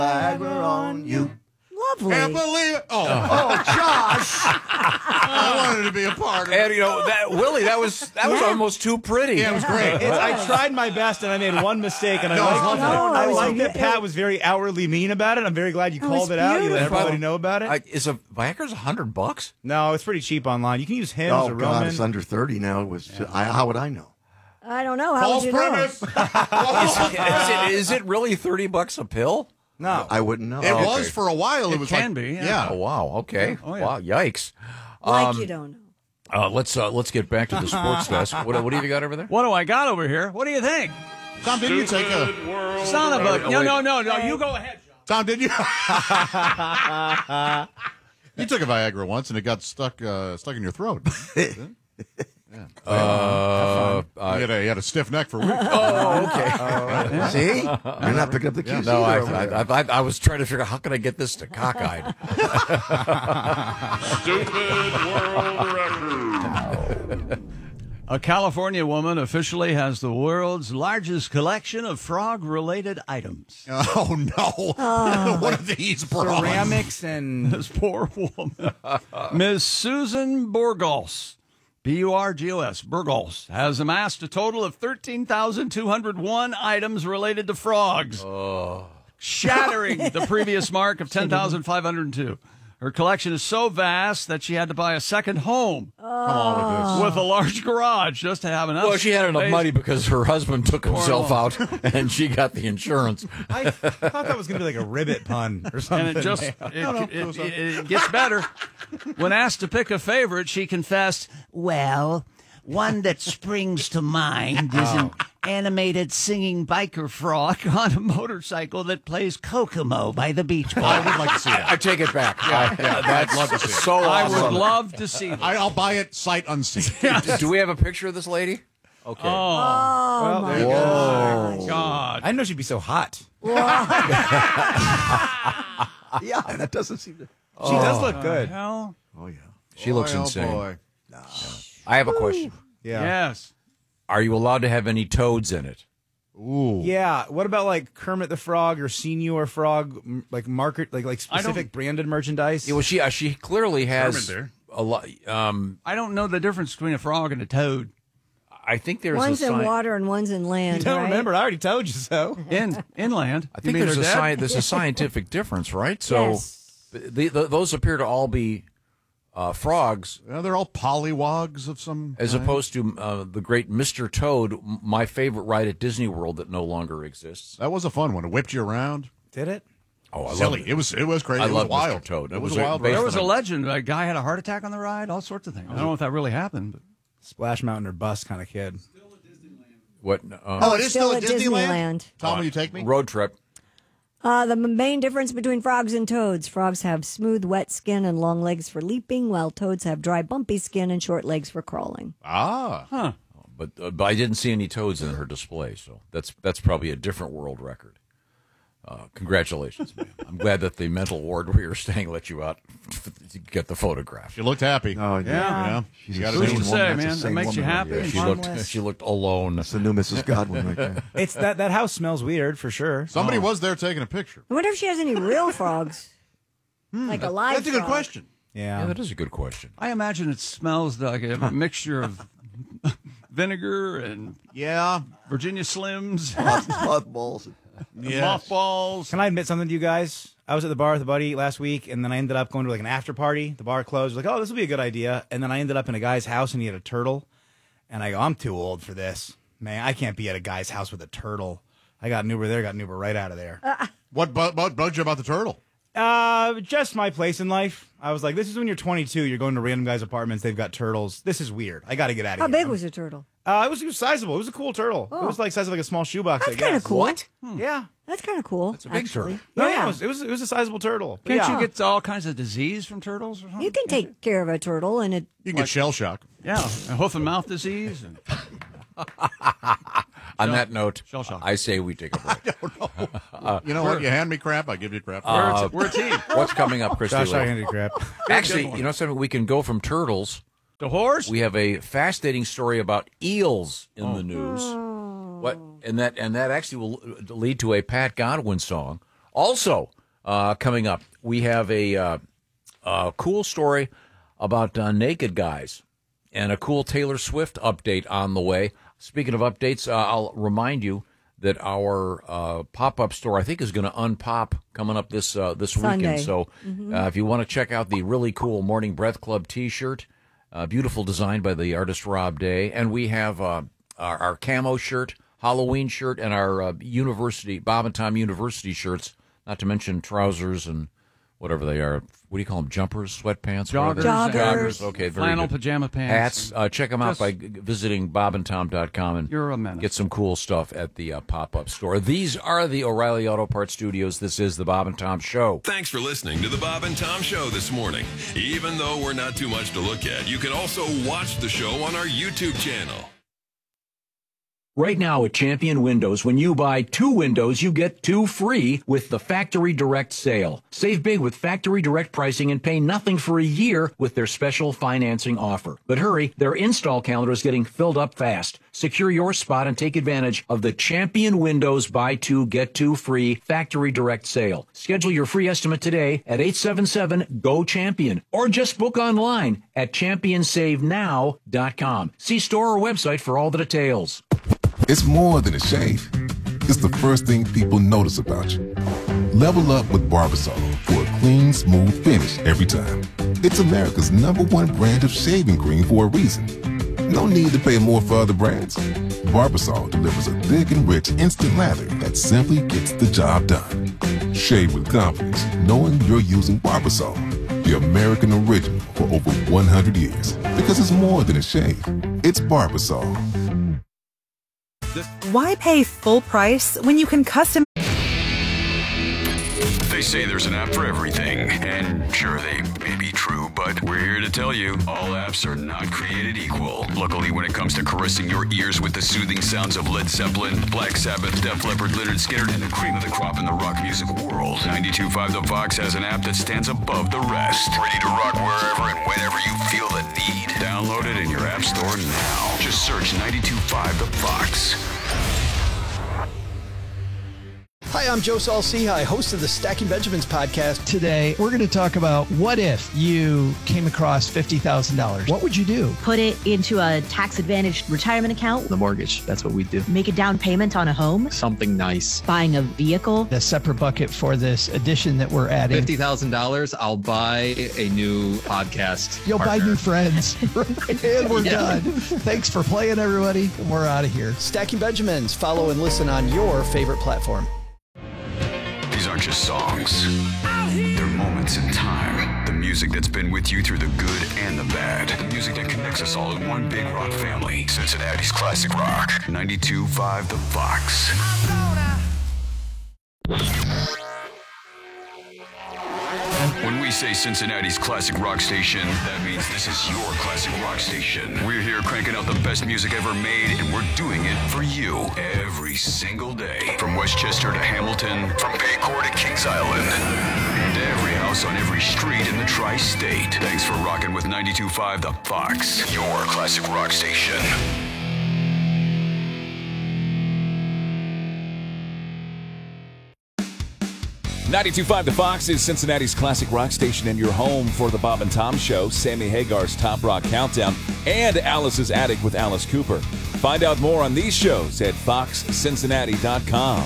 Viagra on you. Lovely. Can't believe it. Oh, Josh. I wanted to be a part of it. And Willie, that was almost too pretty. Yeah, it was great. I tried my best, and I made one mistake, and No, I it's like lovely. that Pat was very outwardly mean about it. I'm very glad you Oh, called it's it out. You let beautiful. everybody know about it. Is a Viagra's $100? No, it's pretty cheap online. You can use Hims Oh, or God, Roman. it's under 30 now. How would I know? I don't know. How False would you know? premise. Is it really $30 a pill? No. I wouldn't know. It was for a while. It was can like, be, yeah. Oh wow. Okay. Oh, yeah. Wow. Yikes. Like you don't know. Let's get back to the sports desk. What have you got over there? What do I got over here? What do you think? Tom, didn't you take a... Son of a... No. You go ahead, John. Tom, did you? You took a Viagra once, and it got stuck in your throat. Yeah. You had a stiff neck for weeks. Oh, okay. See? You're not picking up the cues. No, either over there. I was trying to figure out how can I get this to cockeyed. Stupid world record. A California woman officially has the world's largest collection of frog-related items. Oh, no. What are these bras? Ceramics and This poor woman. Ms. Susan Burgos, B-U-R-G-O-S, Burgos, has amassed a total of 13,201 items related to frogs, shattering the previous mark of 10,502. Her collection is so vast that she had to buy a second home Come on with with a large garage just to have enough. Well, she had enough space. money because her husband took himself out, and she got the insurance. I thought that was going to be like a ribbit pun or something. And it gets better. When asked to pick a favorite, she confessed, "Well, one that springs to mind is an animated singing biker frog on a motorcycle that plays Kokomo by the Beach Boys." I would like to see that. I take it back. I'd love to see it. So I awesome. would love to see that. I'll buy it sight unseen. Do we have a picture of this lady? Okay. Oh, my God. God. I didn't know she'd be so hot. Yeah, that doesn't seem to. She does look good. Hell, Oh, yeah. She looks Boy, oh, insane. boy. I have a question. Yeah. yes. Are you allowed to have any toads in it? Ooh. Yeah. What about like Kermit the Frog or Senior Frog, like market, like specific branded merchandise? Yeah, well, she clearly has Kermit a lot. I don't know the difference between a frog and a toad. I think there's One's a in sign. water and one's in land. You don't right? remember? I already told you so. Inland. I think You mean there's they're dead? there's a scientific difference, right? So Yes. those appear to all be frogs, Yeah, they're all pollywogs of some as kind. opposed to the great Mr. Toad, my favorite ride at Disney World that no longer exists. That was a fun one. It whipped you around. Did it? Oh, I Silly. love It was crazy. I It was love wild. Mr. Toad. It was a- wild. based There was ride. a legend. A guy had a heart attack on the ride, all sorts of things. I don't know if that really happened. But Splash Mountain or bust kind of kid. What? Oh, it is still at at Disneyland? Disneyland. Tom, will you take me? Road trip. The main difference between frogs and toads: frogs have smooth, wet skin and long legs for leaping, while toads have dry, bumpy skin and short legs for crawling. Ah. But I didn't see any toads in her display, so that's probably a different world record. Congratulations, man. I'm glad that the mental ward where you're staying let you out to get the photograph. She looked happy. Oh, Yeah. She's You a gotta who's do to it. sane say, woman. That's a man? That sane makes you woman. happy. Yeah, She looked alone. That's the new Mrs. Godwin right there. It's that house smells weird for sure. Somebody was there taking a picture. I wonder if she has any real frogs, like a live. That's a good frog. question. Yeah, Yeah. that is a good question. I imagine it smells like a mixture of vinegar and Yeah. Virginia Slims, Mothballs. mothballs. Can I admit something to you guys? I was at the bar with a buddy last week, and then I ended up going to like an after party. The bar closed. I was like, oh, this will be a good idea. And then I ended up in a guy's house, and he had a turtle. And I go, I'm too old for this. Man, I can't be at a guy's house with a turtle. I got an Uber there, got an Uber right out of there. What bugged you about the turtle? Just my place in life. I was like, this is when you're 22, you're going to random guys' apartments, they've got turtles. This is weird. I got to get out of How here. big was the turtle? It was sizable. It was a cool turtle. It was like size of like a small shoebox, That's I guess. kind of cool. What? Yeah. That's kind of cool. That's a big actually. turtle. No, Yeah. it was a sizable turtle. But Can't yeah. you get all kinds of disease from turtles or something? You can take care of a turtle, and it. You can get shell shock. Yeah, and hoof and mouth disease. And On that note, Shell shock. I say we take a break. You know what? You hand me crap, I give you crap. we're a team. What's coming up, Christy? Josh, I Lee? can do crap. Actually, you know something? We can go from turtles. The horse? We have a fascinating story about eels in the news. What? And that actually will lead to a Pat Godwin song. Also, coming up, we have a cool story about naked guys and a cool Taylor Swift update on the way. Speaking of updates, I'll remind you that our pop-up store, I think, is going to unpop coming up this Sunday. weekend. So if you want to check out the really cool Morning Breath Club T-shirt, beautiful design by the artist Rob Day, and we have our camo shirt, Halloween shirt, and our Bob and Tom University shirts, not to mention trousers and whatever they are. What do you call them? Jumpers, sweatpants? Joggers. Joggers. Okay, very Flannel good. pajama pants. Hats. Check them out by visiting bobandtom.com and You're a menace. get some cool stuff at the pop-up store. These are the O'Reilly Auto Parts Studios. This is the Bob and Tom Show. Thanks for listening to the Bob and Tom Show this morning. Even though we're not too much to look at, you can also watch the show on our YouTube channel. Right now at Champion Windows, when you buy 2 windows, you get 2 free with the Factory Direct sale. Save big with Factory Direct pricing and pay nothing for a year with their special financing offer. But hurry, their install calendar is getting filled up fast. Secure your spot and take advantage of the Champion Windows buy 2, get 2 free Factory Direct sale. Schedule your free estimate today at 877-GO-CHAMPION or just book online at championsavenow.com. See store or website for all the details. It's more than a shave. It's the first thing people notice about you. Level up with Barbasol for a clean, smooth finish every time. It's America's #1 brand of shaving cream for a reason. No need to pay more for other brands. Barbasol delivers a thick and rich instant lather that simply gets the job done. Shave with confidence, knowing you're using Barbasol, the American original for over 100 years. Because it's more than a shave. It's Barbasol. Why pay full price when you can custom? They say there's an app for everything, and sure, they may be true, but we're here to tell you all apps are not created equal. Luckily, when it comes to caressing your ears with the soothing sounds of Led Zeppelin, Black Sabbath, Def Leppard, Lynyrd Skynyrd, and the cream of the crop in the rock music world, 92.5 The Fox has an app that stands above the rest, ready to rock wherever and whenever you feel the need. Download it in your app store now. Just search 92.5 The Fox. Hi, I'm Joe Saul-Sehy, host of the Stacking Benjamins podcast. Today, we're going to talk about what if you came across $50,000. What would you do? Put it into a tax-advantaged retirement account. The mortgage, that's what we do. Make a down payment on a home. Something nice. Buying a vehicle. A separate bucket for this addition that we're adding. $50,000, I'll buy a new podcast You'll partner. buy new friends. And we're done. Thanks for playing, everybody. We're out of here. Stacking Benjamins. Follow and listen on your favorite platform. These aren't just songs. They're moments in time. The music that's been with you through the good and the bad. The music that connects us all in one big rock family. Cincinnati's classic rock. 92.5 The Fox. When we say Cincinnati's classic rock station, that means this is your classic rock station. We're here cranking out the best music ever made, and we're doing it for you every single day. From Westchester to Hamilton, from Paycor to Kings Island, and every house on every street in the tri-state. Thanks for rocking with 92.5 The Fox, your classic rock station. .5 The Fox is Cincinnati's classic rock station and your home for the Bob and Tom Show, Sammy Hagar's Top Rock Countdown, and Alice's Attic with Alice Cooper. Find out more on these shows at foxcincinnati.com.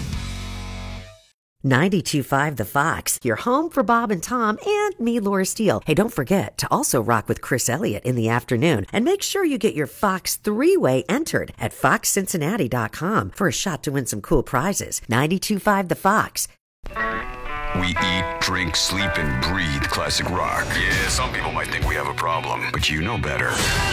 92.5 The Fox, your home for Bob and Tom and me, Laura Steele. Hey, don't forget to also rock with Chris Elliott in the afternoon. And make sure you get your Fox 3-way entered at foxcincinnati.com for a shot to win some cool prizes. 92.5 The Fox. We eat, drink, sleep, and breathe classic rock. Yeah, some people might think we have a problem, but you know better.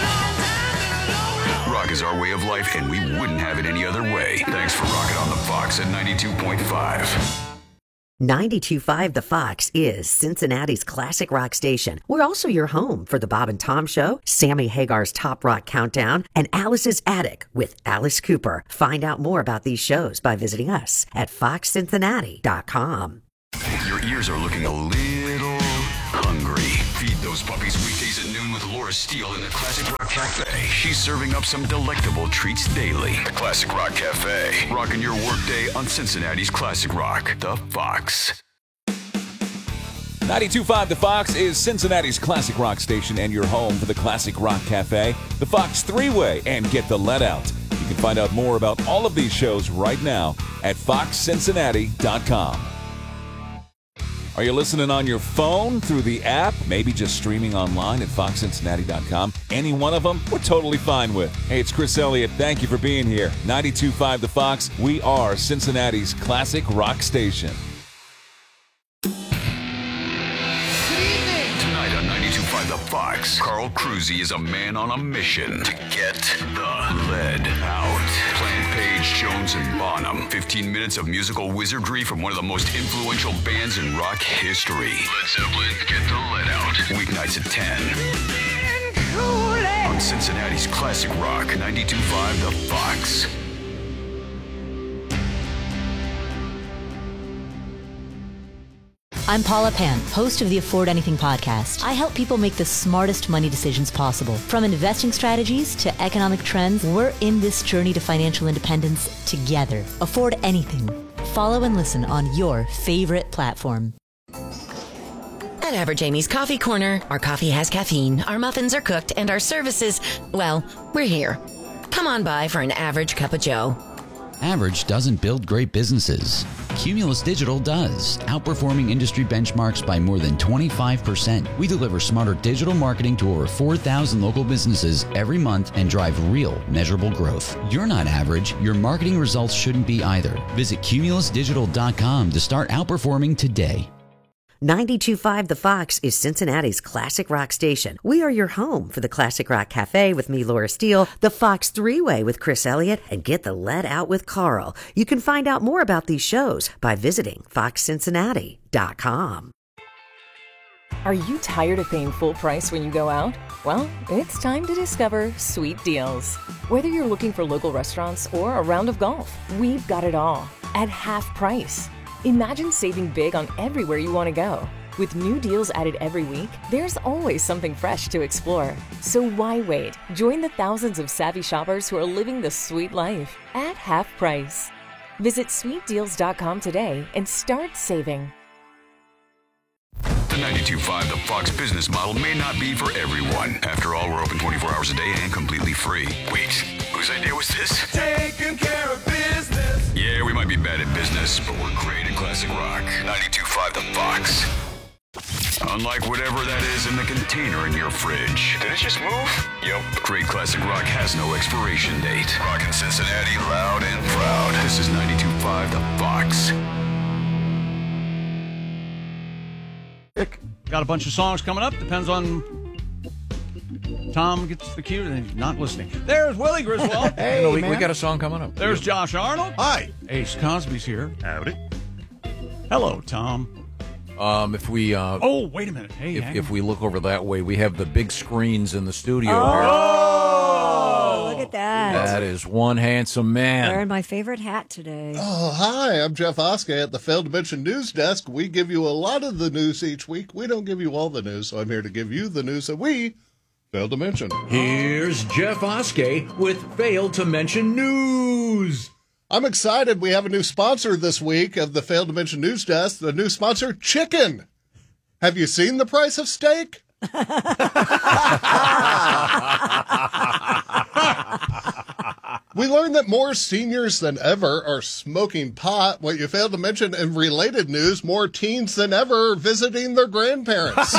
Rock is our way of life, and we wouldn't have it any other way. Thanks for rocking on the Fox at 92.5. 92.5 The Fox is Cincinnati's classic rock station. We're also your home for the Bob and Tom Show, Sammy Hagar's Top Rock Countdown, and Alice's Attic with Alice Cooper. Find out more about these shows by visiting us at foxcincinnati.com. Your ears are looking a little hungry. Feed those puppies weekdays at noon with Laura Steele in the Classic Rock Cafe. She's serving up some delectable treats daily. The Classic Rock Cafe. Rocking your workday on Cincinnati's Classic Rock. The Fox. 92.5 The Fox is Cincinnati's classic rock station and your home for the Classic Rock Cafe, the Fox Three-Way, and Get the Let Out. You can find out more about all of these shows right now at foxcincinnati.com. Are you listening on your phone, through the app, maybe just streaming online at foxcincinnati.com? Any one of them, we're totally fine with. Hey, it's Chris Elliott. Thank you for being here. 92.5 The Fox, we are Cincinnati's classic rock station. Tonight on 92.5 The Fox, Carl Cruzy is a man on a mission to get the lead out. Plant Page, Jones, and Bonham. 15 minutes of musical wizardry from one of the most influential bands in rock history. Led Zeppelin, Get the Lead Out. Weeknights at 10. On Cincinnati's classic rock, 92.5 The Fox. I'm Paula Pant, host of the Afford Anything podcast. I help people make the smartest money decisions possible. From investing strategies to economic trends, we're in this journey to financial independence together. Afford Anything. Follow and listen on your favorite platform. At Average Amy's Coffee Corner, our coffee has caffeine, our muffins are cooked, and our services, well, we're here. Come on by for an average cup of joe. Average doesn't build great businesses. Cumulus Digital does, outperforming industry benchmarks by more than 25%. We deliver smarter digital marketing to over 4,000 local businesses every month and drive real, measurable growth. You're not average. Your marketing results shouldn't be either. Visit cumulusdigital.com to start outperforming today. 92.5 The Fox is Cincinnati's classic rock station. We are your home for the Classic Rock Cafe with me, Laura Steele, the Fox Three-Way with Chris Elliott, and Get the Lead Out with Carl. You can find out more about these shows by visiting foxcincinnati.com. Are you tired of paying full price when you go out? Well, it's time to discover Sweet Deals. Whether you're looking for local restaurants or a round of golf, we've got it all at half price. Imagine saving big on everywhere you want to go. With new deals added every week, there's always something fresh to explore. So why wait? Join the thousands of savvy shoppers who are living the sweet life at half price. Visit sweetdeals.com today and start saving. The 92.5 The Fox business model may not be for everyone. After all, we're open 24 hours a day and completely free. Wait, whose idea was this? Taking care of business. Yeah, we might be bad at business, but we're great at classic rock. 92.5 The Fox. Unlike whatever that is in the container in your fridge. Did it just move? Yep. Great classic rock has no expiration date. Rockin' Cincinnati loud and proud. This is 92.5 The Fox. Got a bunch of songs coming up. Depends on Tom gets the cue and he's not listening. There's Willie Griswold. Hey, we got a song coming up. There's Josh Arnold. Hi. Ace Cosby's here. Howdy. Hello, Tom. If we oh, wait a minute. Hey, if we look over that way, we have the big screens in the studio Oh, look at that. That is one handsome man. Wearing my favorite hat today. Oh, hi, I'm Jeff Oskey at the Failed to Mention News Desk. We give you a lot of the news each week. We don't give you all the news, so I'm here to give you the news that we failed to mention. Here's Jeff Oskey with Failed to Mention News. I'm excited. We have a new sponsor this week of the Failed to Mention News Desk, the new sponsor, Chicken. Have you seen the price of steak? We learned that more seniors than ever are smoking pot. What you failed to mention in related news, more teens than ever visiting their grandparents.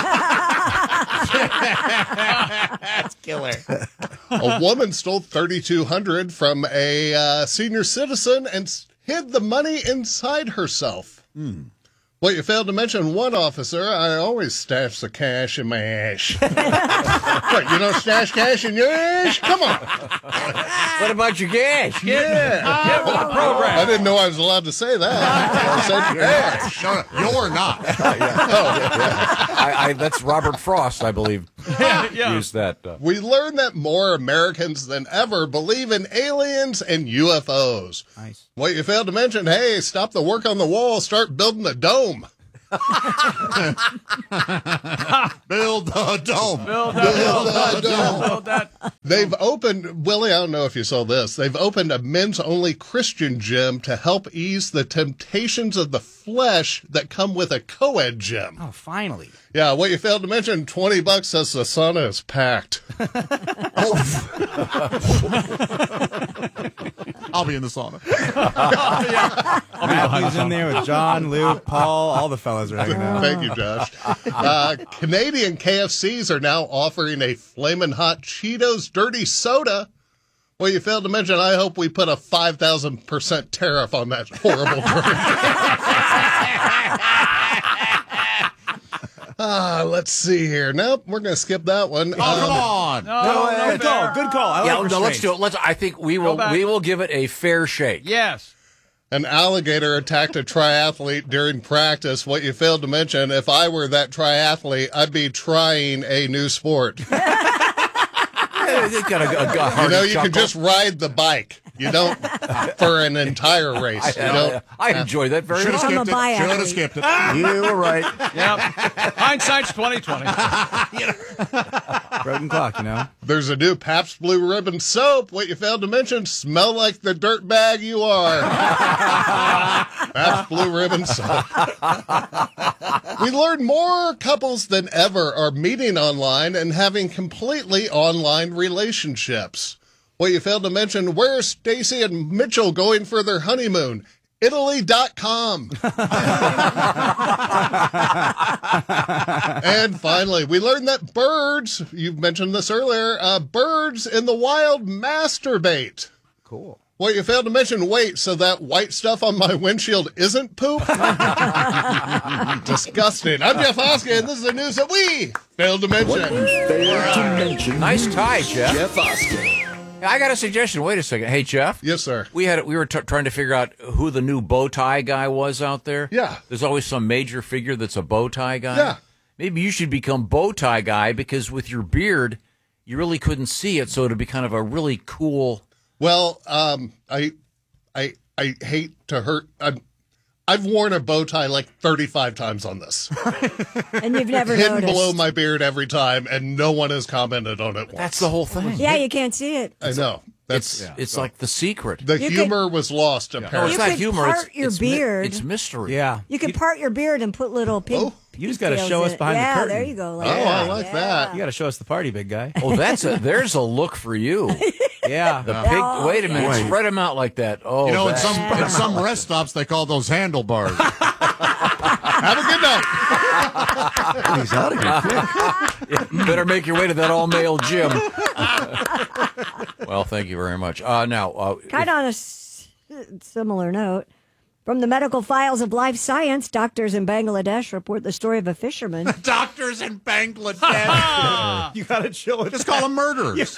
That's killer. A woman stole $3,200 from a senior citizen and hid the money inside herself. What you failed to mention, one officer, I always stash the cash in my ash. What, you don't stash cash in your ash? Come on. What about your cash? Yeah. Program. I didn't know I was allowed to say that. I said ash. Shut up. You're not. That's Robert Frost, I believe. Used that. We learned that more Americans than ever believe in aliens and UFOs. Nice. What you failed to mention, hey, stop the work on the wall, start building a dome. Build a dome. Build a dome. Build that. They've opened, Willie, I don't know if you saw this. They've opened a men's-only Christian gym to help ease the temptations of the flesh that come with a co-ed gym. Oh, finally. Yeah, what you failed to mention, $20 says the sauna is packed. I'll be in the sauna. Matthew's in there with John, Luke, Paul, all the fellas are hanging out. Thank you, Josh. Canadian KFCs are now offering a Flamin' Hot Cheetos Dirty Soda. Well, you failed to mention, I hope we put a 5,000% tariff on that horrible drink. Let's see here. Nope, we're going to skip that one. Oh, come on. No, good call. Good call. I like let's do it. I think we will give it a fair shake. Yes. An alligator attacked a triathlete during practice. What you failed to mention, if I were that triathlete, I'd be trying a new sport. It's got a hearty you can just ride the bike. You don't for an entire race. I enjoy that very much. Should have skipped it. You were right. Yep. Hindsight's 20/20. Broken clock, There's a new Pabst Blue Ribbon soap. What you failed to mention, smell like the dirt bag you are. Pabst Blue Ribbon soap. We learned more couples than ever are meeting online and having completely online relationships. Well, you failed to mention, where's Stacy and Mitchell going for their honeymoon? Italy.com. And finally, we learned that birds, you mentioned this earlier, birds in the wild masturbate. Cool. Well, you failed to mention, wait, so that white stuff on my windshield isn't poop? Disgusting. I'm Jeff Oskey, and this is the news that we failed to mention. Nice tie, Jeff. Jeff Oskey. I got a suggestion. Wait a second. Hey, Jeff. Yes, sir. We were trying to figure out who the new bow tie guy was out there. Yeah. There's always some major figure that's a bow tie guy. Yeah. Maybe you should become bow tie guy because with your beard, you really couldn't see it, so it'd be kind of a really cool. Well, I hate to hurt. I've worn a bow tie like 35 times on this. And you've never hidden noticed. below my beard every time, and no one has commented on it once. That's the whole thing. Yeah, you can't see it. I know. It's like the secret. The humor was lost, apparently. No, it's not humor. Part your beard. It's mystery. Yeah. You could part your beard and put little pink. You just got to show us behind the curtain. Yeah, there you go. I like that. You got to show us the party, big guy. Oh, there's a look for you. Yeah. The pig. Wait a minute. Spread them out like that. Oh, in some rest stops they call those handlebars. Have a good night. He's out of here quick. You better make your way to that all-male gym. Well, thank you very much. Now, kind of on a similar note, from the medical files of Life Science, doctors in Bangladesh report the story of a fisherman. Doctors in Bangladesh. You got to chill with Just call them murderers.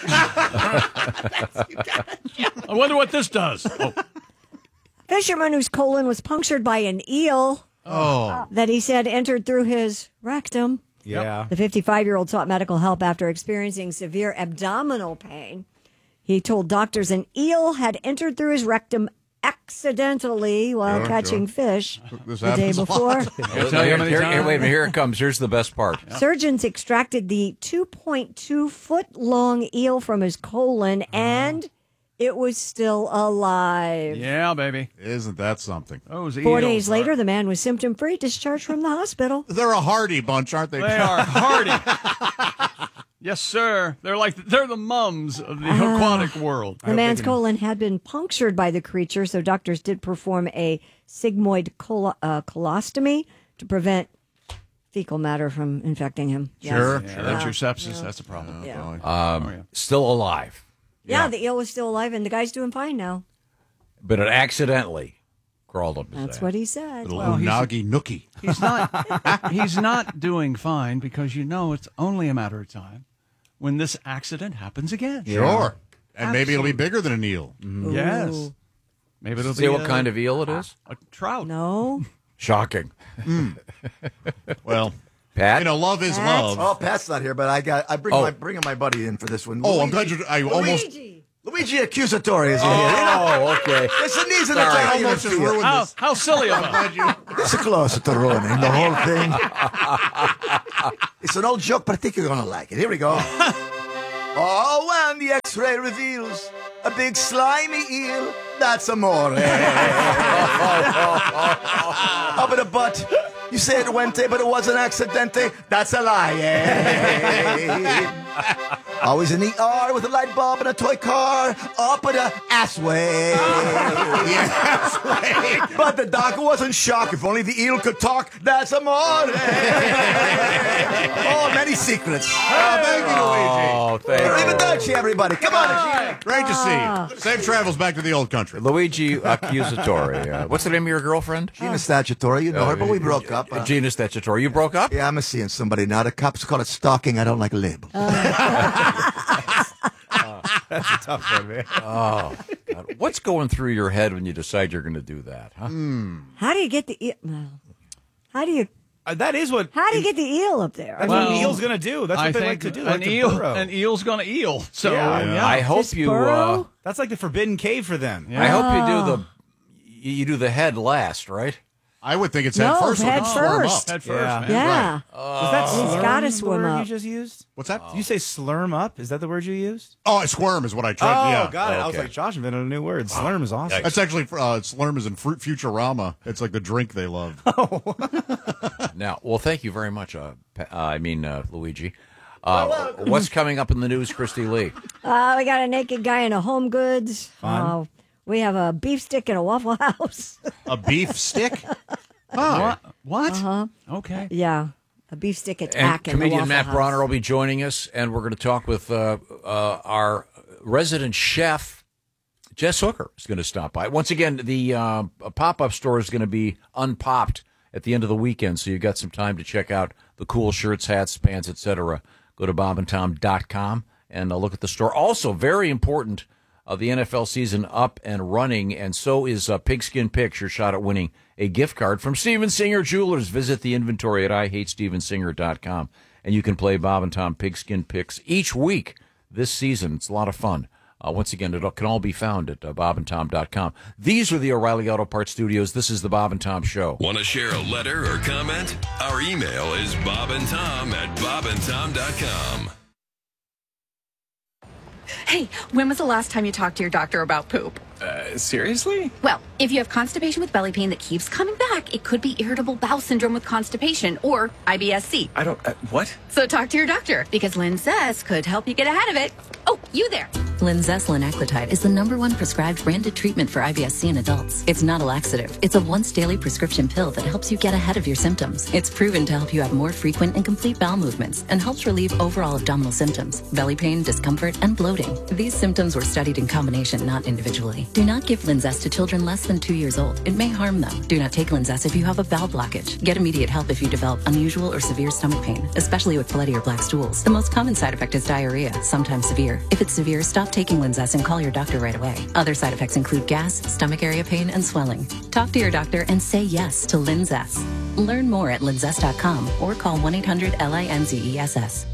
I wonder what this does. Oh. Fisherman whose colon was punctured by an eel that he said entered through his rectum. Yeah. The 55-year-old sought medical help after experiencing severe abdominal pain. He told doctors an eel had entered through his rectum accidentally while catching fish the day before. Here it comes. Here's the best part. Surgeons extracted the 2.2-foot-long eel from his colon, and it was still alive. Yeah, baby. Isn't that something? 4 days later, the man was symptom-free, discharged from the hospital. They're a hardy bunch, aren't they? They are hardy. Yes, sir. They're the mums of the aquatic world. The man's colon had been punctured by the creature, so doctors did perform a sigmoid colostomy to prevent fecal matter from infecting him. Sure. Yes. That's your sepsis. That's a problem. Still alive. Yeah, the eel was still alive, and the guy's doing fine now. But it accidentally crawled up his That's ass. what he said. Little unagi nookie. He's not doing fine because it's only a matter of time when this accident happens again. Sure. And maybe it'll be bigger than an eel. Mm-hmm. Yes. Maybe it'll be. See what kind of eel it is? A trout. No. Shocking. Well, Pat? Love is love. Oh, Pat's not here, but I'm bringing my buddy in for this one. Oh, I'm glad you. I almost. Luigi Accusatore is in here. Oh, okay. Listen, these are the time you Almost just ruined this. How silly of him. It's close to ruining the whole thing. It's an old joke, but I think you're going to like it. Here we go. Oh, when the X-ray reveals a big slimy eel, that's amore. Up in the butt. You say it went, but it was an accidente. That's a lie. Always in the ER with a light bulb and a toy car. Up in the assway. Yes, way. But the doctor wasn't shocked. If only the eel could talk. That's amore. Oh, many secrets. Oh, thank you, Luigi. Oh, thank you. Arrivederci, everybody. Come on. Great to see you. Safe travels back to the old country. Luigi Accusatore. What's the name of your girlfriend? Gina Statutory, you know her, but we broke up. Gina Statutory. You broke up? Yeah, I'm seeing somebody now. The cops call it stalking. I don't like labels. That's a tough one, man. Oh, God. What's going through your head when you decide you're going to do that? Huh? How do you get the eel? How do you that is what. How do you get the eel up there? That's what an eel's going to do. That's what they like to do. An eel's going to eel. So yeah. I hope you. That's like the forbidden cave for them. I hope you do the head last, right? I would think it's head first. Head first. Head first, man. Yeah. Right. Was that He's got to swim word up. you just used? What's that? Did you say slurm up? Is that the word you used? Oh, squirm is what I tried. Oh, yeah. got it. Oh, I was okay. like, Josh invented a new word. Slurm is awesome. That's actually slurm is in Futurama. It's like the drink they love. Now, well, thank you very much. Luigi. What's coming up in the news, Christy Lee? We got a naked guy in a Home Goods. Fun. We have a beef stick in a Waffle House. A beef stick? Oh. What? Uh-huh. Okay. Yeah, a beef stick attack And in the comedian Waffle Matt House. Bronner will be joining us, and we're going to talk with our resident chef, Jess Hooker, is going to stop by. Once again, the pop-up store is going to be unpopped at the end of the weekend, so you've got some time to check out the cool shirts, hats, pants, etc. Go to bobandtom.com and look at the store. Also, very important, the NFL season up and running, and so is Pigskin Picks, your shot at winning a gift card from Steven Singer Jewelers. Visit the inventory at IHateStevenSinger.com, and you can play Bob and Tom Pigskin Picks each week this season. It's a lot of fun. Once again, it can all be found at bobandtom.com. These are the O'Reilly Auto Parts Studios. This is the Bob and Tom Show. Want to share a letter or comment? Our email is bobandtom@bobandtom.com. Hey, when was the last time you talked to your doctor about poop? Seriously? Well, if you have constipation with belly pain that keeps coming back, it could be irritable bowel syndrome with constipation or IBS-C. I don't, what? So talk to your doctor because Linzess could help you get ahead of it. Oh, you there. Linzess linaclotide is the #1 prescribed branded treatment for IBS-C in adults. It's not a laxative. It's a once daily prescription pill that helps you get ahead of your symptoms. It's proven to help you have more frequent and complete bowel movements and helps relieve overall abdominal symptoms, belly pain, discomfort, and bloating. These symptoms were studied in combination, not individually. Do not give Linzess to children less than 2 years old. It may harm them. Do not take Linzess if you have a bowel blockage. Get immediate help if you develop unusual or severe stomach pain, especially with bloody or black stools. The most common side effect is diarrhea, sometimes severe. If it's severe, stop taking Linzess and call your doctor right away. Other side effects include gas, stomach area pain, and swelling. Talk to your doctor and say yes to Linzess. Learn more at linzess.com or call 1-800-LINZESS.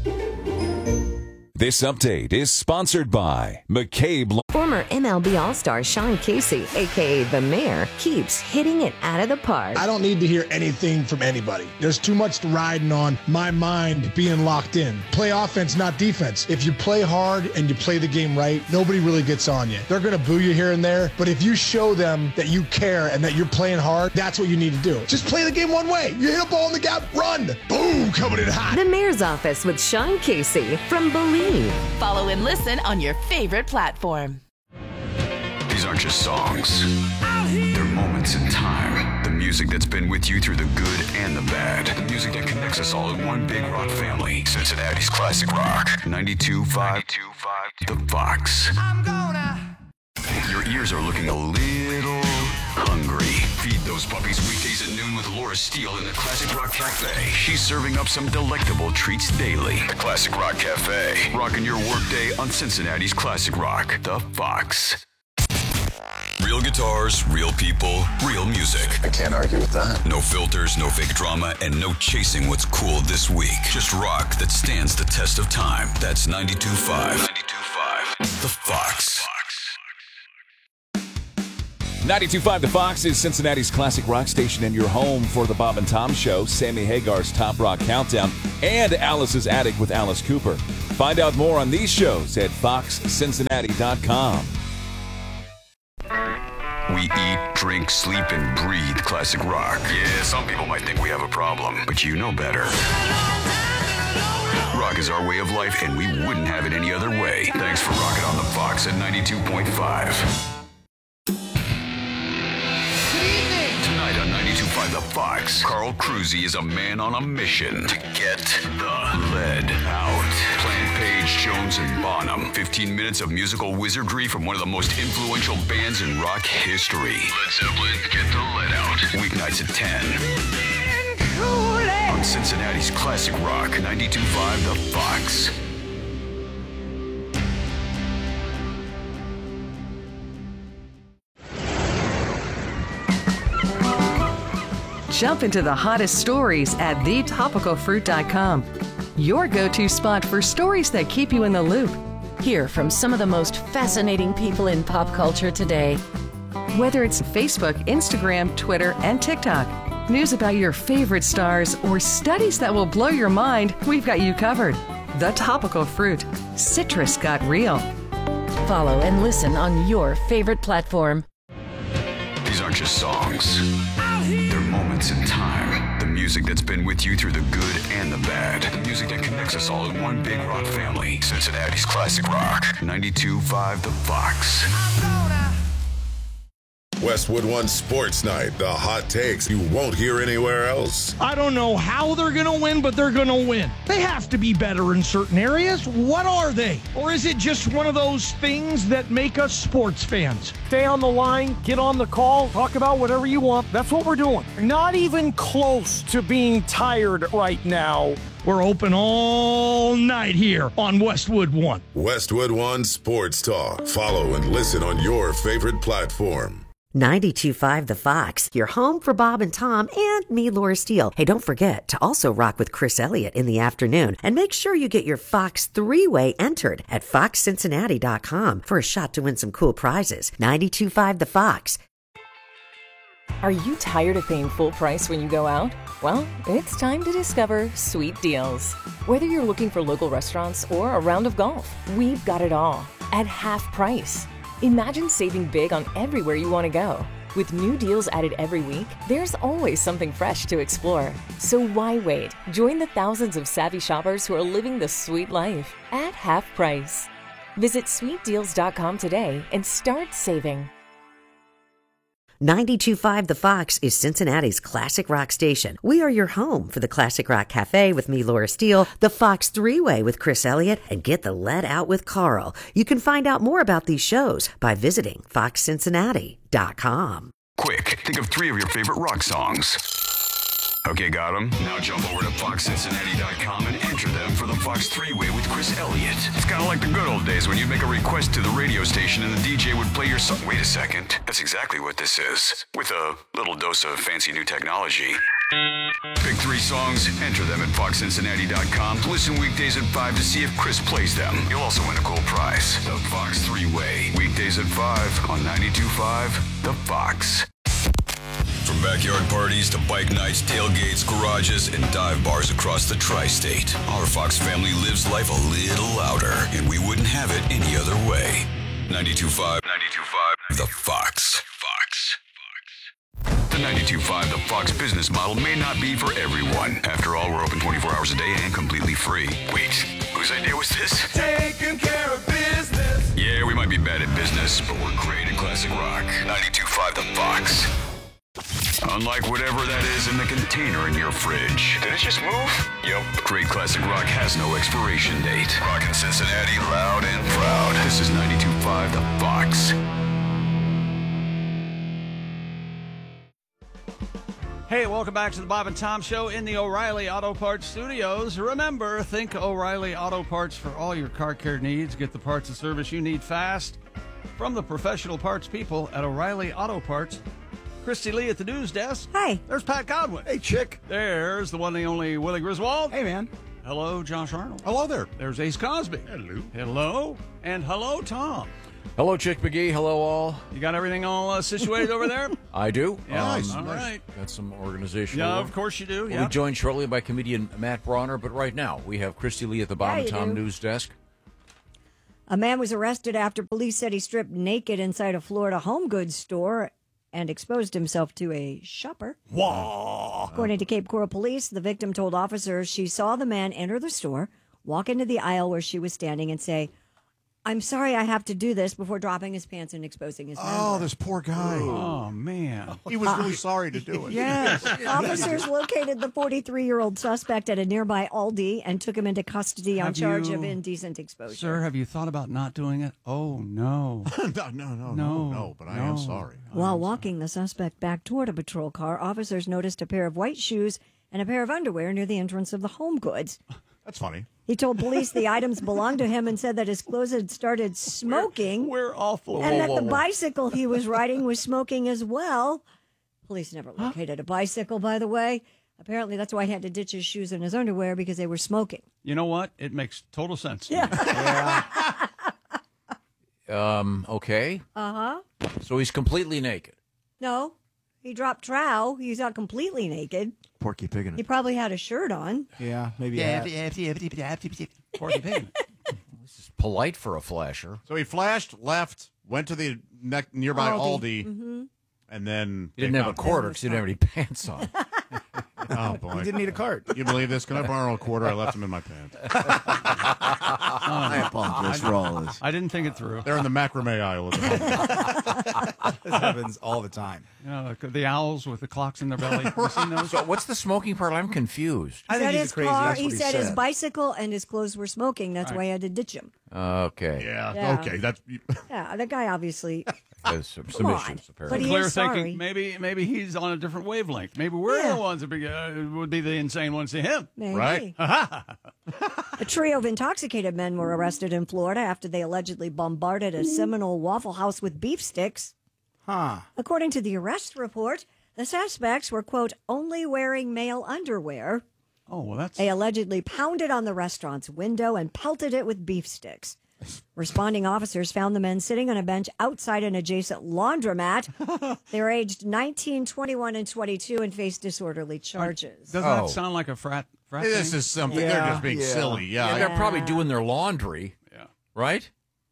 This update is sponsored by McCabe. Former MLB All-Star Sean Casey, a.k.a. The Mayor, keeps hitting it out of the park. I don't need to hear anything from anybody. There's too much riding on my mind being locked in. Play offense, not defense. If you play hard and you play the game right, nobody really gets on you. They're going to boo you here and there, but if you show them that you care and that you're playing hard, that's what you need to do. Just play the game one way. You hit a ball in the gap, run. Boom, coming in hot. The Mayor's Office with Sean Casey from Believe. Follow and listen on your favorite platform. These aren't just songs. They're moments in time. The music that's been with you through the good and the bad. The music that connects us all in one big rock family. Cincinnati's classic rock. 92.5 The Fox. Your ears are looking a little hungry. Feed those puppies weekdays at noon with Laura Steele in the Classic Rock Cafe. She's serving up some delectable treats daily. The Classic Rock Cafe. Rocking your workday on Cincinnati's Classic Rock. The Fox. Real guitars, real people, real music. I can't argue with that. No filters, no fake drama, and no chasing what's cool this week. Just rock that stands the test of time. That's 92.5. The Fox. 92.5 The Fox is Cincinnati's classic rock station and your home for the Bob and Tom Show, Sammy Hagar's Top Rock Countdown, and Alice's Attic with Alice Cooper. Find out more on these shows at foxcincinnati.com. We eat, drink, sleep, and breathe classic rock. Yeah, some people might think we have a problem, but you know better. Rock is our way of life, and we wouldn't have it any other way. Thanks for rocking on the Fox at 92.5. Tonight on 92.5 The Fox, Carl Cruzy is a man on a mission to get the lead out. Plant Page, Jones, and Bonham. 15 minutes of musical wizardry from one of the most influential bands in rock history. Led Zeppelin, Get the Lead Out. Weeknights at 10. On Cincinnati's classic rock, 92.5 The Fox. Jump into the hottest stories at thetopicalfruit.com. Your go-to spot for stories that keep you in the loop. Hear from some of the most fascinating people in pop culture today. Whether it's Facebook, Instagram, Twitter, and TikTok, news about your favorite stars, or studies that will blow your mind, we've got you covered. The Topical Fruit. Citrus got real. Follow and listen on your favorite platform. These aren't just songs. They're moments in time. The music that's been with you through the good and the bad. The music that connects us all in one big rock family. Cincinnati's classic rock. 92.5 The Fox. Westwood One Sports Night. The hot takes you won't hear anywhere else. I don't know how they're going to win, but they're going to win. They have to be better in certain areas. What are they? Or is it just one of those things that make us sports fans? Stay on the line, get on the call, talk about whatever you want. That's what we're doing. Not even close to being tired right now. We're open all night here on Westwood One. Westwood One Sports Talk. Follow and listen on your favorite platform. 92.5 The Fox, your home for Bob and Tom and me, Laura Steele. Hey, don't forget to also rock with Chris Elliott in the afternoon. And make sure you get your Fox three-way entered at foxcincinnati.com for a shot to win some cool prizes. 92.5 The Fox. Are you tired of paying full price when you go out? Well, it's time to discover Sweet Deals. Whether you're looking for local restaurants or a round of golf, we've got it all at half price. Imagine saving big on everywhere you want to go. With new deals added every week, there's always something fresh to explore. So why wait? Join the thousands of savvy shoppers who are living the sweet life at half price. Visit sweetdeals.com today and start saving. 92.5 The Fox is Cincinnati's classic rock station. We are your home for the Classic Rock Cafe with me, Laura Steele, the Fox Three-Way with Chris Elliott, and Get the Lead Out with Carl. You can find out more about these shows by visiting foxcincinnati.com. Quick, think of 3 of your favorite rock songs. Okay, got them? Now jump over to foxcincinnati.com and enter them for the Fox Three-Way with Chris Elliott. It's kind of like the good old days when you'd make a request to the radio station and the DJ would play your song. Wait a second. That's exactly what this is. With a little dose of fancy new technology. Pick 3 songs, enter them at foxcincinnati.com. Listen weekdays at 5 to see if Chris plays them. You'll also win a cool prize. The Fox Three-Way. Weekdays at 5 on 92.5 The Fox. From backyard parties to bike nights, tailgates, garages, and dive bars across the tri-state, our Fox family lives life a little louder, and we wouldn't have it any other way. 92.5 The Fox. The 92.5 The Fox business model may not be for everyone. After all, we're open 24 hours a day and completely free. Wait, whose idea was this? Taking care of business. Yeah, we might be bad at business, but we're great at classic rock. 92.5 The Fox. Unlike whatever that is in the container in your fridge. Did it just move? Yep. Great classic rock has no expiration date. Rockin' Cincinnati loud and proud. This is 92.5 The Fox. Hey, welcome back to the Bob and Tom Show in the O'Reilly Auto Parts Studios. Remember, think O'Reilly Auto Parts for all your car care needs. Get the parts and service you need fast from the professional parts people at O'Reilly Auto Parts. Christy Lee at the news desk. Hi. There's Pat Godwin. Hey, chick. There's the one and only Willie Griswold. Hey, man. Hello, Josh Arnold. Hello there. There's Ace Cosby. Hello. Hello. And hello, Tom. Hello, Chick McGee. Hello, all. You got everything all situated over there? I do. Yeah, All right. Got some organizational Yeah, work. of course you do. We'll Yeah. be joined shortly by comedian Matt Bronner, but right now we have Christy Lee at the Bob Yeah, and you Tom do. News Desk. A man was arrested after police said he stripped naked inside a Florida home goods store and exposed himself to a shopper. Whoa. According to Cape Coral Police, the victim told officers she saw the man enter the store, walk into the aisle where she was standing, and say, "I'm sorry I have to do this," before dropping his pants and exposing his member. Oh, this poor guy. Oh, man. He was really sorry to do it. Yes. Officers located the 43-year-old suspect at a nearby Aldi and took him into custody on Have charge you- of indecent exposure. Sir, have you thought about not doing it? Oh, no. No, but I am sorry. While walking the suspect back toward a patrol car, officers noticed a pair of white shoes and a pair of underwear near the entrance of the home goods. That's funny. He told police the items belonged to him and said that his clothes had started smoking. We're awful. And that the bicycle he was riding was smoking as well. Police never located a bicycle, by the way. Apparently, that's why he had to ditch his shoes and his underwear, because they were smoking. You know what? It makes total sense. Yeah. Okay. Uh-huh. So he's completely naked. No, he dropped trow. He's not completely naked. Porky Pig in He it. probably had a shirt on. Yeah, maybe. Porky Pig. Polite for a flasher. So he flashed, left, went to the nearby Aldi, Mm-hmm. and then He didn't have a quarter because he didn't have any pants on. Oh boy, He didn't need a cart. You believe this? Can I borrow a quarter? I left them in my pants. I apologize for all this. I didn't think it through. They're in the macrame aisle of the home. This happens all the time. You know, the owls with the clocks in their belly. You seen those? So what's the smoking part? I'm confused. I He think said he's his crazy. car. That's He what he said his said. bicycle and his clothes were smoking. That's why he had to ditch him. Okay. Yeah. Okay. That's Yeah, the guy obviously. There's some Come on. issues, But apparently. he Clear is sorry. thinking. Maybe he's on a different wavelength. Maybe we're Yeah. the ones that would be the insane ones to him. Maybe. right. A trio of intoxicated men were arrested in Florida after they allegedly bombarded a Seminole Waffle House with beef sticks. Huh. According to the arrest report, the suspects were, quote, only wearing male underwear. Oh, well, that's. They allegedly pounded on the restaurant's window and pelted it with beef sticks. Responding officers found the men sitting on a bench outside an adjacent laundromat. They were aged 19, 21, and 22 and faced disorderly charges. Doesn't that sound like a frat This thing? is something. They're just being silly. Yeah. They're probably doing their laundry. Yeah. Right?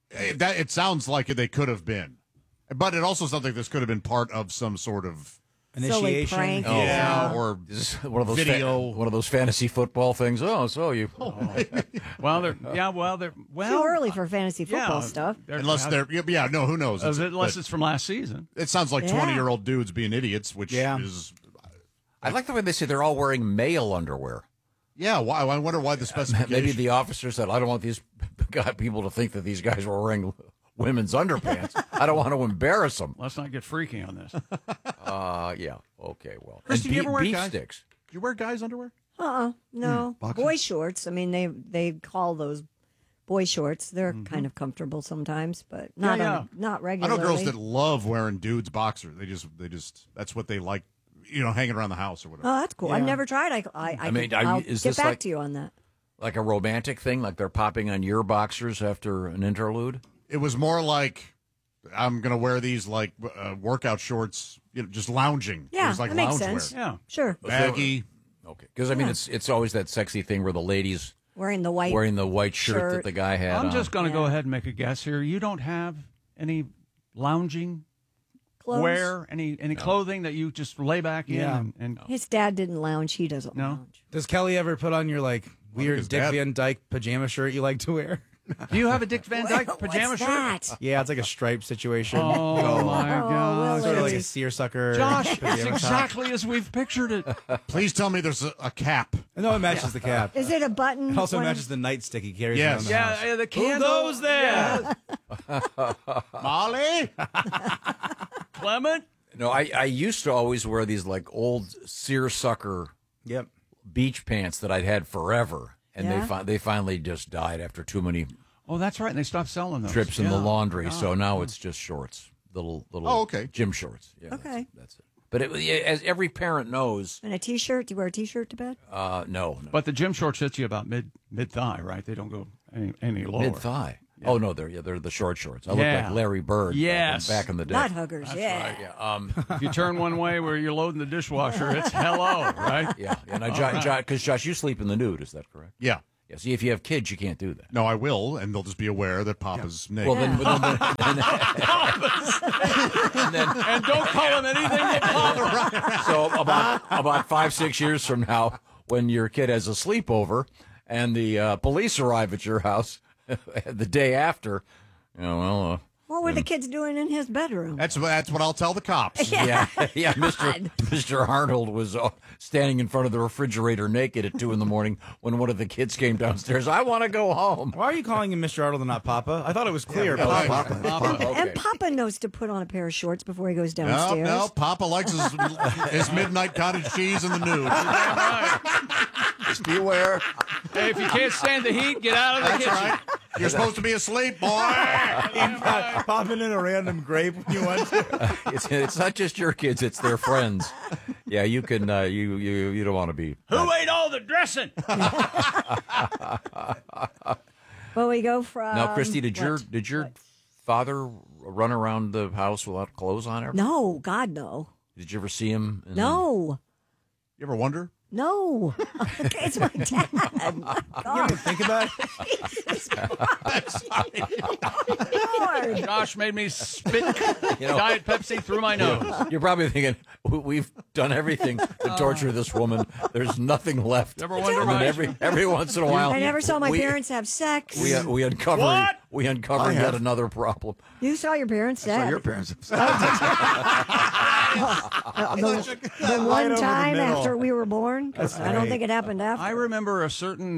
It sounds like they could have been, but it also sounds like this could have been part of some sort of Initiation. prank. Oh, yeah, or Is this one of those video. one of those fantasy football things. Oh, so you. Well, they're Too early for fantasy football stuff. unless they're no, who knows? Unless it's from last season. It sounds like Yeah. 20-year-old dudes being idiots, which is I like the way they say they're all wearing male underwear. yeah. Why? I wonder why the specification. Maybe the officer said, "I don't want these people to think that these guys were wearing women's underpants. I don't want to embarrass them." Let's not get freaky on this. Yeah. Okay. Well, Chris, do and you ever wear beef guys? sticks. Do you wear guys' underwear? No. boxers? Boy shorts. I mean, they call those boy shorts. They're kind of comfortable sometimes, but not Yeah. not I regularly. know girls that love wearing dudes' boxers. They just that's what they like. Hanging around the house or whatever. Oh, that's cool. I've never tried. I mean, I'll is get this back like- to you on that. Like a romantic thing, like they're popping on your boxers after an interlude. It was more like I'm gonna wear these like workout shorts, just lounging. It Yeah, was like that makes loungewear. sense. Yeah. Sure. Baggy. Okay, because I mean, it's always that sexy thing where the ladies Wearing the white wearing the white shirt that the guy had. I'm on. just going to go ahead and make a guess here. You don't have any lounging clothes. wear, any clothing that you just lay back in? Yeah. And His dad didn't lounge. He doesn't No? lounge. Does Kelly ever put on your weird his Dick dad- Van Dyke pajama shirt you like to wear? do you have a Dick Van Dyke pajama What's shirt? that? Yeah, it's like a striped situation. Oh, my God. Sort of like Willie. a seersucker. Josh, pajama it's top. exactly as we've pictured it. Please tell me there's a cap. No, it matches the cap. Is it a button? It also one? matches the nightstick he carries Yes. around the Yeah, house. yeah, the Who candle. goes there? Molly. Clement? No, I used to always wear these like old seersucker Yep. beach pants that I'd had forever, and Yeah? they finally just died after too many Oh, that's right. And they stopped selling those. trips in the Yeah. laundry. So now it's just shorts, little Oh, okay. gym shorts. Yeah, Okay. that's it. But as every parent knows, And a T-shirt. Do you wear a T-shirt to bed? no, But the gym shorts hit you about mid thigh, right? They don't go any lower. mid thigh. Oh no, they're the short shorts. I look like Larry Bird. Yes. back in the day. Nut huggers, That's yeah. right. Yeah. If you turn one way where you're loading the dishwasher, it's hello, right? Yeah. And because Josh, you sleep in the nude, is that correct? Yeah. Yeah. See, if you have kids, you can't do that. No, I will, and they'll just be aware that Papa's naked. Well, then, And don't call him anything but Papa. so about 5-6 years from now, when your kid has a sleepover and the police arrive at your house the day after, What were the kids doing in his bedroom? That's what I'll tell the cops. Yeah. Mr. Arnold was standing in front of the refrigerator naked at 2 a.m. when one of the kids came downstairs. I want to go home. Why are you calling him Mr. Arnold and not Papa? I thought it was clear. Papa. Okay. And Papa knows to put on a pair of shorts before he goes downstairs. No, Papa likes his midnight cottage cheese in the nude. Just be aware. Hey, if you can't stand the heat, get out of the kitchen. Right. You're supposed to be asleep, boy. Popping in a random grape when you want to. It's not just your kids; it's their friends. Yeah, you can. You don't want to be. Who ate all the dressing? Well, we go from Now, Christy, did your father run around the house without clothes on ever? No, God, no. Did you ever see him? No. You ever wonder? No. It's my dad. My God. You ever think about Lord. Josh made me spit Diet Pepsi through my nose. You're probably thinking, we've done everything to torture this woman. There's nothing left. Never wonder And why. every once in a while, I never saw my parents have sex. we uncover What? yet another problem. You saw your parents have sex? Your parents. The one time after we were born? I don't think it happened after. I remember a certain.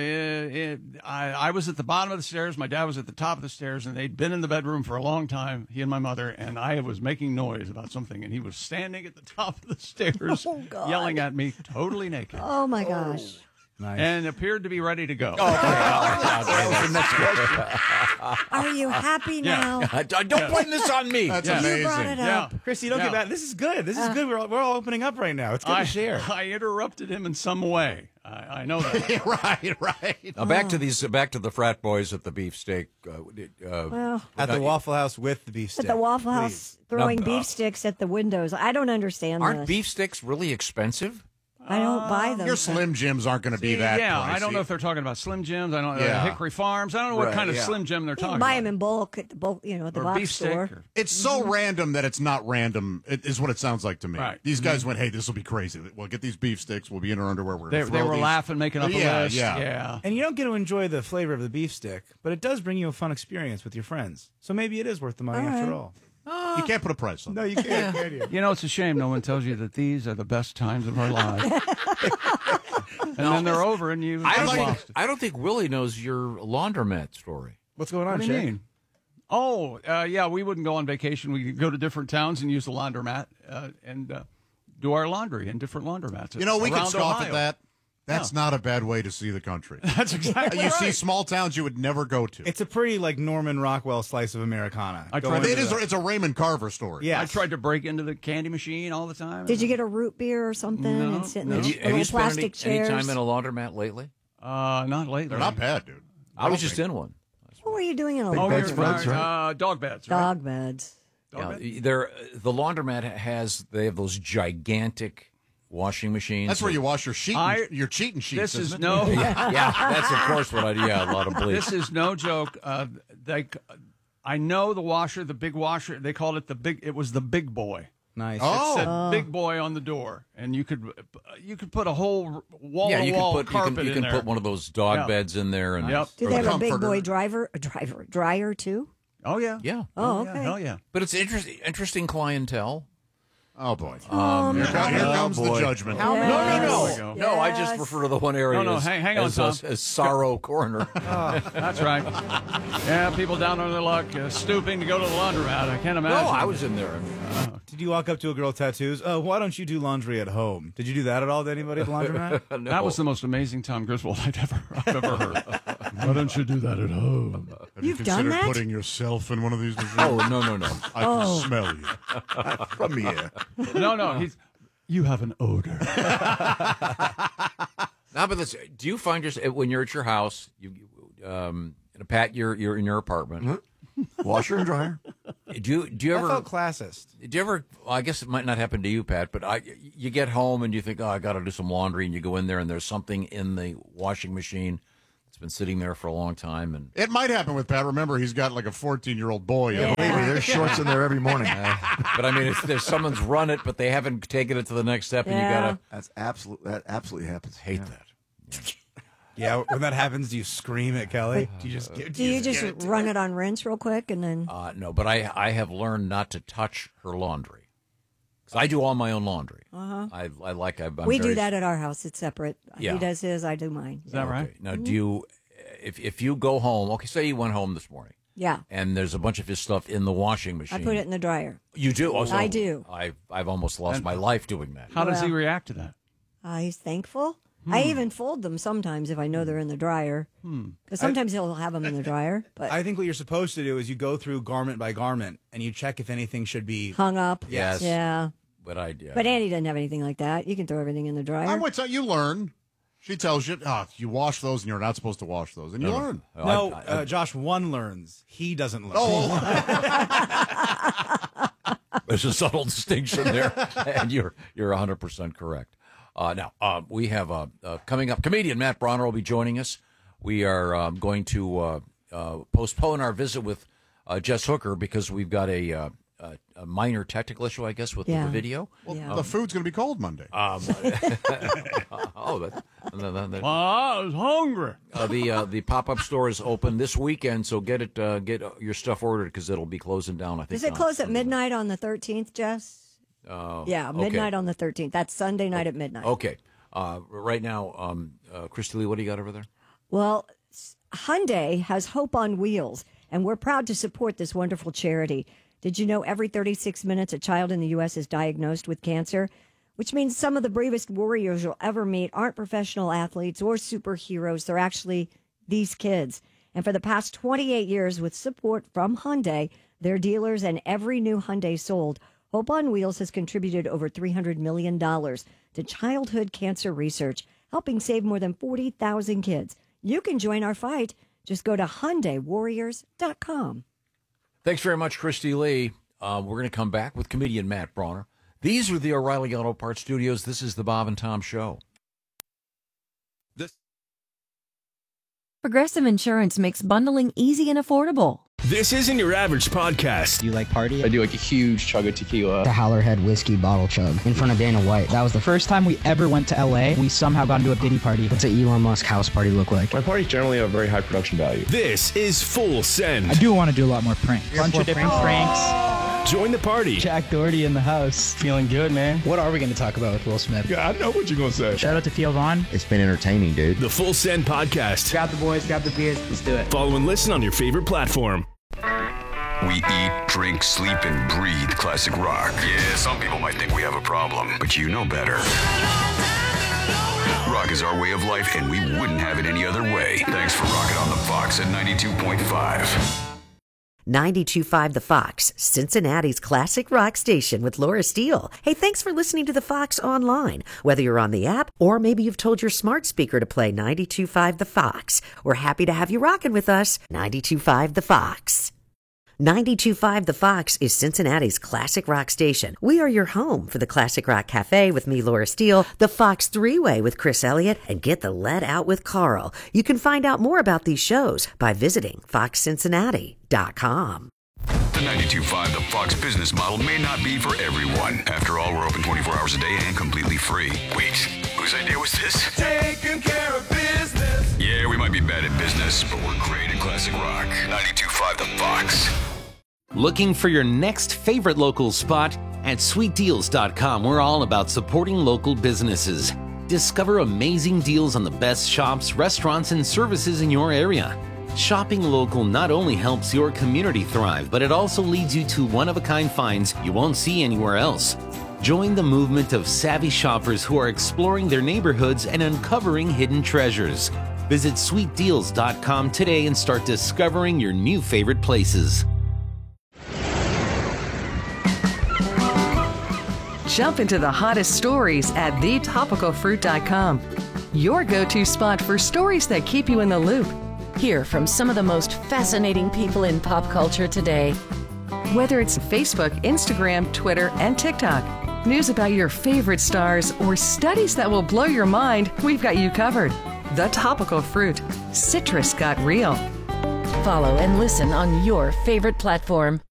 I was at the bottom of the stairs. My dad was at the top of the stairs, and they'd been in the bedroom for a long time. He and my mother, and I was making noise about something, and he was standing at the top of the stairs, Oh, God. yelling at me, totally naked, Oh, my gosh. Nice. and appeared to be ready to go. Are you happy now? Don't blame this on me. That's You amazing. brought it up. Christy, don't get mad. This is good. This is good. We're all opening up right now. It's good to share. I interrupted him in some way. I know that. right. Now back to the frat boys at the beefsteak. Well, At the Waffle House with the beef stick. at the Waffle House throwing Now, beef sticks at the windows. I don't understand Aren't this. beef sticks really expensive? I don't buy them. Your Slim Jims aren't going to be that Yeah, pricey. I don't know if they're talking about Slim Jims. I don't know Yeah. Hickory Farms. I don't know what Right, kind of yeah. Slim Jim they're You talking can buy about. them in bulk at the at the Or box beef stick. store. It's so random that it's not random, is what it sounds like to me. Right. These guys went, hey, this will be crazy. We'll get these beef sticks. We'll be in our underwear. We're gonna They throw were these. laughing, making up a list. Yeah. And you don't get to enjoy the flavor of the beef stick, but it does bring you a fun experience with your friends. So maybe it is worth the money after all. You can't put a price on No, it. you can't. Can you? You know, it's a shame no one tells you that these are the best times of our lives. And then they're over and you've lost it. I don't think Willie knows your laundromat story. What's going on, What do you Chick? mean? Oh, yeah, we wouldn't go on vacation. We could go to different towns and use the laundromat and do our laundry in different laundromats. You know, we could around scoff Ohio. at that. That's not a bad way to see the country. That's exactly You right. see small towns you would never go to. It's a pretty Norman Rockwell slice of Americana. I Go tried into to- the- It's a Raymond Carver story. Yeah. I tried to break into the candy machine all the time. Did you get a root beer or something No, and sit in no. the Have you little spent plastic any chairs? time in a laundromat lately? Not lately. They're not bad, dude. I was just in one. What were you doing in a Oh, laundry? you're dog beds, right? Dog beds. Yeah, the laundromat they have those gigantic washing machines. That's where you wash your your cheating sheets. This is isn't it? no. yeah, that's of course what I do. Yeah, a lot of bleach. This is no joke. I know the washer, the big washer. They called it the big. It was the big boy. Nice. It said "big boy" on the door, and you could put a whole wall yeah, you wall can put carpet you in can there. put one of those dog Yeah. beds in there, and Yep. Do they have a big comforter. boy dryer too? Oh yeah. yeah. Oh, Yeah, okay. hell yeah. But it's interesting clientele. Oh, boy. no. Here comes the boy. judgment. Yes. No, I just refer to the one area No, as, hang on, as, Tom. as Sorrow Corner. That's right. Yeah, people down on their luck, stooping to go to the laundromat. I can't imagine. No, I was in there. Did you walk up to a girl with tattoos? Why don't you do laundry at home? Did you do that at all to anybody at the laundromat? No. That was the most amazing Tom Griswold I've ever heard. Why don't you do that at home? Have you You've done considered that? putting yourself in one of these machines? Oh no. I can smell you from here. No, you have an odor. Now, but do you find yourself when you're at your house, Pat, you're in your apartment. Washer and dryer. Do you ever? I felt classist. Do you ever? Well, I guess it might not happen to you, Pat, but you get home and you think, I got to do some laundry, and you go in there and there's something in the washing machine that's been sitting there for a long time, and It might happen with Pat. Remember, he's got like a 14-year-old boy. Yeah. Believe me, there's shorts in there every morning. but I mean, there's someone's run it, but they haven't taken it to the next step, and you gotta. That absolutely happens. Hate that. Yeah, when that happens, do you scream at Kelly? Do you just run it on rinse real quick and then? No, but I have learned not to touch her laundry. 'Cause I do all my own laundry. Uh-huh. I'm We very do that at our house. It's separate. Yeah. He does his, I do mine. Is that right? Now, do you, if you go home, okay, say you went home this morning. Yeah. And there's a bunch of his stuff in the washing machine. I put it in the dryer. You do? Oh, so I do. I've almost lost my life doing that. How does he react to that? He's thankful. I even fold them sometimes if I know they're in the dryer. Because sometimes he'll have them in the dryer. But I think what you're supposed to do is you go through garment by garment and you check if anything should be hung up. Yes. Yeah. But But Andy doesn't have anything like that. You can throw everything in the dryer. What's that? You learn. She tells you, you wash those and you're not supposed to wash those. And you learn. No, Josh, one learns. He doesn't learn. There's a subtle distinction there, and you're 100% correct. Now, we have coming up, comedian Matt Bronner will be joining us. We are going to postpone our visit with Jess Hooker because we've got a minor technical issue, I guess, with the video. Well, the food's going to be cold Monday. I was hungry. The pop-up store is open this weekend, so get your stuff ordered because it'll be closing down, I think. Does it close at midnight on the 13th, Jess? Yeah, midnight on the 13th. That's Sunday night at midnight. Okay. Right now, Christy Lee, what do you got over there? Well, Hyundai has Hope on Wheels, and we're proud to support this wonderful charity. Did you know every 36 minutes a child in the U.S. is diagnosed with cancer? Which means some of the bravest warriors you'll ever meet aren't professional athletes or superheroes. They're actually these kids. And for the past 28 years, with support from Hyundai, their dealers, and every new Hyundai sold, Hope on Wheels has contributed over $300 million to childhood cancer research, helping save more than 40,000 kids. You can join our fight. Just go to HyundaiWarriors.com. Thanks very much, Christy Lee. We're going to come back with comedian Matt Bronner. These are the O'Reilly Auto Parts Studios. This is the Bob and Tom Show. Progressive Insurance makes bundling easy and affordable. This isn't your average podcast. Do you like party? I do like a huge chug of tequila. The Howlerhead whiskey bottle chug in front of Dana White. That was the first time we ever went to LA. We somehow got into a Diddy party. What's an Elon Musk house party look like? My parties generally have very high production value. This is Full Send. I do want to do a lot more pranks. Bunch of different pranks. Join the party. Jack Doherty in the house. Feeling good, man. What are we going to talk about with Will Smith? Yeah, I know what you're going to say. Shout out to Theo Vaughn. It's been entertaining, dude. The Full Send podcast. Grab the boys, grab the beers. Let's do it. Follow and listen on your favorite platform. We eat, drink, sleep, and breathe classic rock. Yeah, some people might think we have a problem, but you know better. Rock is our way of life, and we wouldn't have it any other way. Thanks for rocking on the Fox at 92.5. 92.5 The Fox, Cincinnati's classic rock station with Laura Steele. Hey, thanks for listening to The Fox online. Whether you're on the app or maybe you've told your smart speaker to play 92.5 The Fox. We're happy to have you rocking with us. 92.5 The Fox. 92.5 The Fox is Cincinnati's classic rock station. We are your home for the Classic Rock Cafe with me, Laura Steele, the Fox 3-Way with Chris Elliott, and Get the Lead Out with Carl. You can find out more about these shows by visiting foxcincinnati.com. The 92.5 The Fox business model may not be for everyone. After all, we're open 24 hours a day and completely free. Wait, whose idea was this? Taking care of business. Yeah, we might be bad at business, but we're great at classic rock. 92.5 The Fox. Looking for your next favorite local spot? At sweetdeals.com, we're all about supporting local businesses. Discover amazing deals on the best shops, restaurants, and services in your area. Shopping local not only helps your community thrive, but it also leads you to one-of-a-kind finds you won't see anywhere else. Join the movement of savvy shoppers who are exploring their neighborhoods and uncovering hidden treasures. Visit sweetdeals.com today and start discovering your new favorite places. Jump into the hottest stories at thetopicalfruit.com. Your go-to spot for stories that keep you in the loop. Hear from some of the most fascinating people in pop culture today. Whether it's Facebook, Instagram, Twitter, and TikTok, news about your favorite stars, or studies that will blow your mind, we've got you covered. The Topical Fruit. Citrus got real. Follow and listen on your favorite platform.